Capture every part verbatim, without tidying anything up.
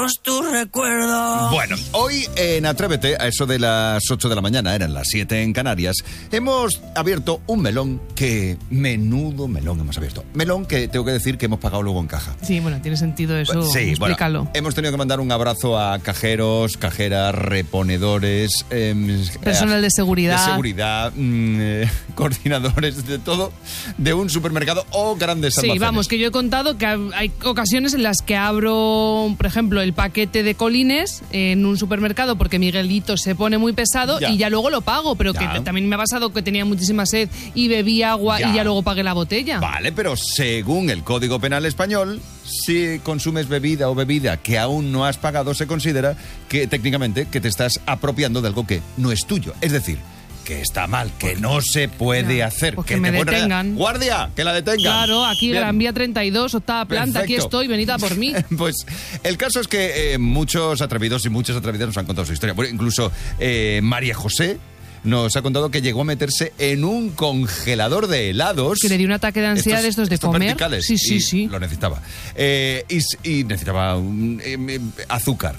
Somos tu recuerdo. Bueno, hoy en Atrévete, a eso de las ocho de la mañana, eran las siete en Canarias, hemos abierto un melón que... Menudo melón hemos abierto. Melón que tengo que decir que hemos pagado luego en caja. Sí, bueno, tiene sentido eso. Sí, explícalo. Bueno, hemos tenido que mandar un abrazo a cajeros, cajeras, reponedores... Eh, personal de seguridad. De seguridad, mmm, eh, coordinadores, de todo, de un supermercado o grandes almacenes. Sí, vamos, que yo he contado que hay ocasiones en las que abro, por ejemplo, el paquete de colines en un supermercado porque Miguelito se pone muy pesado ya. y ya luego lo pago, pero ya. que también me ha pasado que tenía muchísima sed y bebí agua ya. y ya luego pagué la botella. Vale, pero según el Código Penal español, si consumes bebida o bebida que aún no has pagado, se considera que técnicamente que te estás apropiando de algo que no es tuyo. Es decir, que está mal, que no se puede ya, hacer. Pues que, que me te detengan. ¡Guardia! ¡Que la detengan! Claro, aquí Bien. Gran Vía treinta y dos, octava planta, Perfecto. Aquí estoy, venid a por mí. Pues el caso es que eh, muchos atrevidos y muchas atrevidas nos han contado su historia. Bueno, incluso eh, María José nos ha contado que llegó a meterse en un congelador de helados. Que le dio un ataque de ansiedad de estos de estos comer. Verticales, sí, sí, y sí. Lo necesitaba. Eh, y, y necesitaba um, eh, azúcar.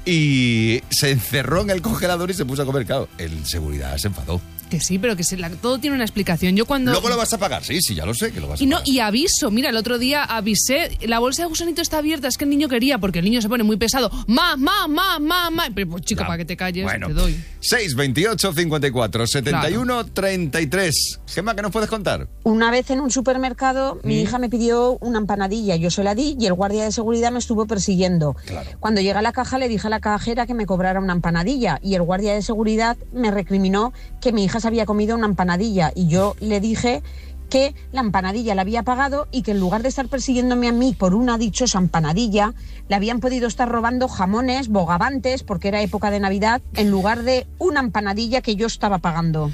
Y se encerró en el congelador y se puso a comer. Claro, el seguridad se enfadó. Que sí, pero que se la, todo tiene una explicación. Yo cuando... Luego lo vas a pagar, sí, sí, ya lo sé que lo vas a y no, pagar. Y aviso, mira, el otro día avisé, la bolsa de gusanito está abierta, es que el niño quería, porque el niño se pone muy pesado. Más, más, más, más, más. Pero pues chico, ya. para que te calles, bueno. te doy. seis, veintiocho, cincuenta y cuatro, setenta y uno, treinta y tres. Gemma, ¿qué nos puedes contar? Una vez en un supermercado, ¿Mm? mi hija me pidió una empanadilla, yo se la di y el guardia de seguridad me estuvo persiguiendo. Claro. Cuando llegué a la caja le dije a la cajera que me cobrara una empanadilla y el guardia de seguridad me recriminó que mi hija se había comido una empanadilla y yo le dije que la empanadilla la había pagado y que en lugar de estar persiguiéndome a mí por una dichosa empanadilla, le habían podido estar robando jamones, bogavantes, porque era época de Navidad, en lugar de una empanadilla que yo estaba pagando.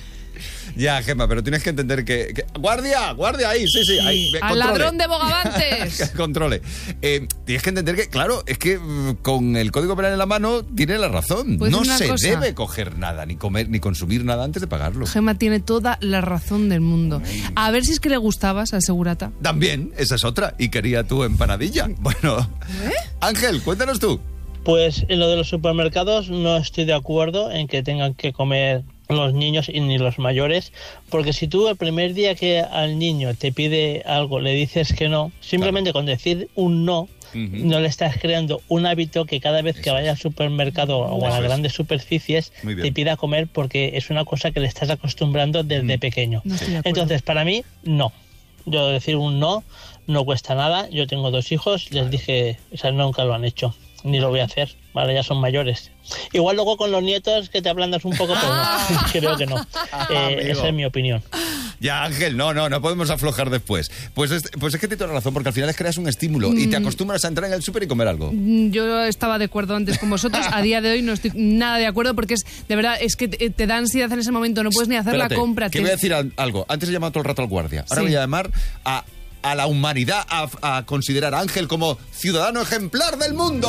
Ya, Gemma, pero tienes que entender que... que ¡Guardia! ¡Guardia ahí! Sí, sí. Ahí, sí. ¡Al ladrón de bogavantes! Controle. Eh, tienes que entender que, claro, es que mm, con el Código Penal en la mano tiene la razón. Pues no se cosa. debe coger nada, ni comer, ni consumir nada antes de pagarlo. Gemma tiene toda la razón del mundo. A ver si es que le gustabas al segurata. También, esa es otra. Y quería tu empanadilla. Bueno, ¿Eh? Ángel, cuéntanos tú. Pues en lo de los supermercados no estoy de acuerdo en que tengan que comer los niños y ni los mayores, porque si tú el primer día que al niño te pide algo le dices que no, simplemente claro. con decir un no, uh-huh. no le estás creando un hábito que cada vez que Eso vaya al supermercado o a las es. grandes superficies te pida comer, porque es una cosa que le estás acostumbrando desde uh-huh. pequeño. No Entonces, para mí, no. Yo decir un no no cuesta nada. Yo tengo dos hijos, les dije, o sea, nunca lo han hecho. Ni lo voy a hacer, vale, ya son mayores. Igual luego con los nietos que te ablandas un poco, pero no, creo que no. Eh, esa es mi opinión. Ya, Ángel, no, no, no podemos aflojar después. Pues es, pues es que tienes razón, porque al final es creas un estímulo mm. y te acostumbras a entrar en el súper y comer algo. Yo estaba de acuerdo antes con vosotros, a día de hoy no estoy nada de acuerdo, porque es, de verdad, es que te, te da ansiedad en ese momento, no puedes ni hacer Espérate, la compra. Que te... voy a decir algo. Antes he llamado todo el rato al guardia, ahora sí. voy a llamar a... a la humanidad, a, a considerar a Ángel como ciudadano ejemplar del mundo.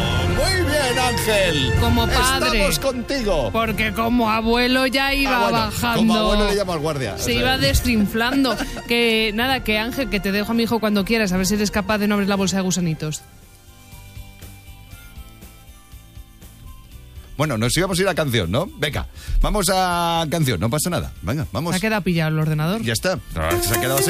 Muy bien, Ángel. Como padre. Estamos contigo. Porque como abuelo ya iba ah, bueno, bajando. Como abuelo le llamo al guardia. Se o sea. iba desinflando. Que nada, que Ángel, que te dejo a mi hijo cuando quieras, a ver si eres capaz de no abrir la bolsa de gusanitos. Bueno, nos íbamos a ir a canción, ¿no? Venga, vamos a canción, no pasa nada. Venga, vamos. ¿Se ha quedado pillado el ordenador? Ya está. Se ha quedado así.